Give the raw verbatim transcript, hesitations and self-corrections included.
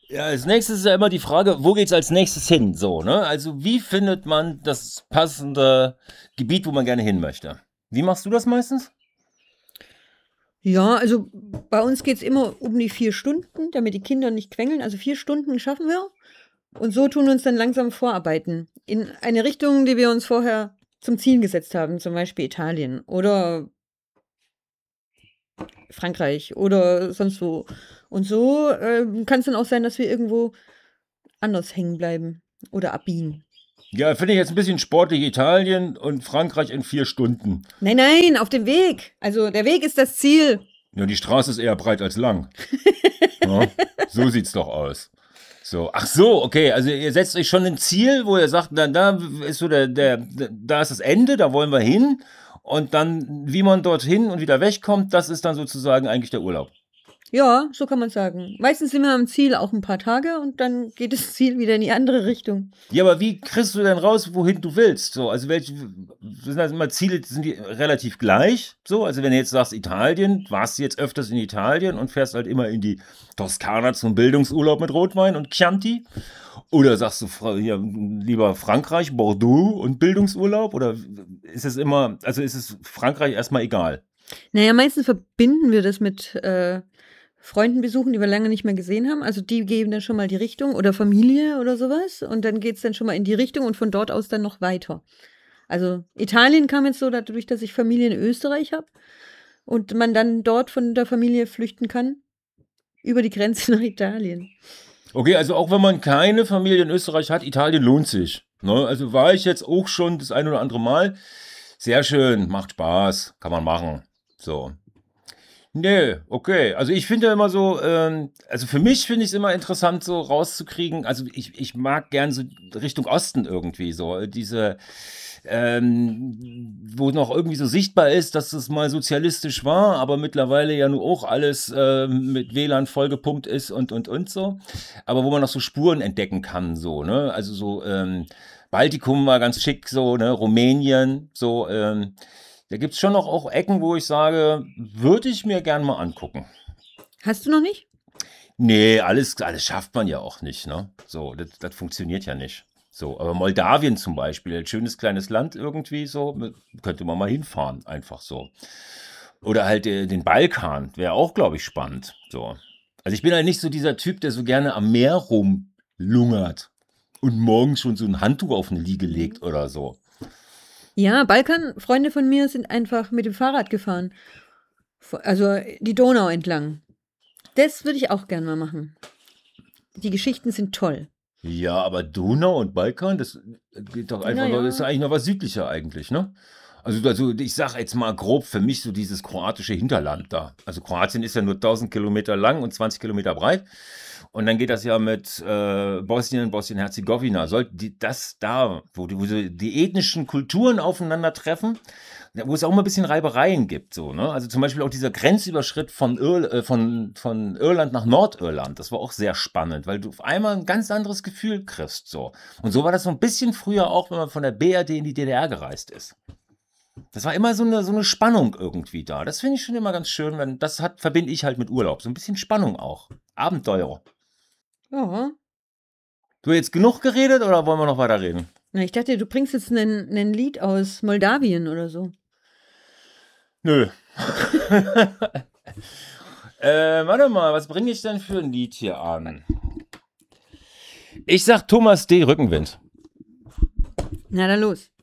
Ja, als nächstes ist ja immer die Frage, wo geht's als nächstes hin? So, ne? Also, wie findet man das passende Gebiet, wo man gerne hin möchte? Wie machst du das meistens? Ja, also bei uns geht's immer um die vier Stunden, damit die Kinder nicht quengeln. Also vier Stunden schaffen wir. Und so tun wir uns dann langsam vorarbeiten. In eine Richtung, die wir uns vorher zum Ziel gesetzt haben, zum Beispiel Italien oder Frankreich oder sonst wo. Und so äh, kann es dann auch sein, dass wir irgendwo anders hängen bleiben oder abbiegen. Ja, finde ich jetzt ein bisschen sportlich. Italien und Frankreich in vier Stunden. Nein, nein, auf dem Weg. Also der Weg ist das Ziel. Ja, die Straße ist eher breit als lang. Ja, so sieht's doch aus. So, ach so, okay, also ihr setzt euch schon ein Ziel, wo ihr sagt, da, da ist so der, der, da ist das Ende, da wollen wir hin. Und dann, wie man dorthin und wieder wegkommt, das ist dann sozusagen eigentlich der Urlaub. Ja, so kann man sagen. Meistens sind wir am Ziel auch ein paar Tage und dann geht das Ziel wieder in die andere Richtung. Ja, aber wie kriegst du denn raus, wohin du willst? So, also welche sind das immer Ziele, sind die relativ gleich? So, also wenn du jetzt sagst Italien, warst du jetzt öfters in Italien und fährst halt immer in die Toskana zum Bildungsurlaub mit Rotwein und Chianti? Oder sagst du Fra- ja, lieber Frankreich, Bordeaux und Bildungsurlaub? Oder ist es immer, also ist es Frankreich erstmal egal? Naja, meistens verbinden wir das mit äh, Freunden besuchen, die wir lange nicht mehr gesehen haben. Also die geben dann schon mal die Richtung oder Familie oder sowas. Und dann geht's dann schon mal in die Richtung und von dort aus dann noch weiter. Also Italien kam jetzt so dadurch, dass ich Familie in Österreich habe und man dann dort von der Familie flüchten kann über die Grenze nach Italien. Okay, also auch wenn man keine Familie in Österreich hat, Italien lohnt sich. Ne? Also war ich jetzt auch schon das ein oder andere Mal. Sehr schön, macht Spaß, kann man machen. So. Nee, okay. Also ich finde ja immer so, ähm, also für mich finde ich es immer interessant, so rauszukriegen. Also ich, ich mag gern so Richtung Osten irgendwie so. Diese, ähm, wo noch irgendwie so sichtbar ist, dass es mal sozialistisch war, aber mittlerweile ja nur auch alles ähm, mit W L A N vollgepumpt ist und und und so. Aber wo man noch so Spuren entdecken kann, so, ne? Also so, ähm, Baltikum war ganz schick, so, ne? Rumänien, so, ähm, da gibt's schon noch auch Ecken, wo ich sage, würde ich mir gern mal angucken. Hast du noch nicht? Nee, alles, alles schafft man ja auch nicht, ne? So, das, das funktioniert ja nicht. So, aber Moldawien zum Beispiel, ein schönes kleines Land irgendwie so, mit- könnte man mal hinfahren, einfach so. Oder halt äh, den Balkan, wäre auch, glaube ich, spannend. So. Also ich bin halt nicht so dieser Typ, der so gerne am Meer rumlungert und morgens schon so ein Handtuch auf eine Liege legt oder so. Ja, Balkan, Freunde von mir sind einfach mit dem Fahrrad gefahren. Vo- Also die Donau entlang. Das würde ich auch gerne mal machen. Die Geschichten sind toll. Ja, aber Donau und Balkan, das geht doch einfach noch, das ist Naja. eigentlich noch was südlicher eigentlich, ne? Also, also ich sag jetzt mal grob für mich so dieses kroatische Hinterland da. Also Kroatien ist ja nur tausend Kilometer lang und zwanzig Kilometer breit. Und dann geht das ja mit äh, Bosnien, Bosnien-Herzegowina. Sollten die das da, wo die, wo so die ethnischen Kulturen aufeinandertreffen, ja, wo es auch mal ein bisschen Reibereien gibt, so, ne? Also zum Beispiel auch dieser Grenzüberschritt von, Ir äh, von, von Irland nach Nordirland, das war auch sehr spannend, weil du auf einmal ein ganz anderes Gefühl kriegst, so. Und so war das so ein bisschen früher auch, wenn man von der B R D in die D D R gereist ist. Das war immer so eine, so eine Spannung irgendwie da. Das finde ich schon immer ganz schön, wenn das hat, verbinde ich halt mit Urlaub. So ein bisschen Spannung auch. Abenteuer. Ja. Du jetzt genug geredet oder wollen wir noch weiter reden? Na, ich dachte, du bringst jetzt ein Lied aus Moldawien oder so. Nö. äh, warte mal, was bringe ich denn für ein Lied hier an? Ich sag Thomas D. Rückenwind. Na dann los.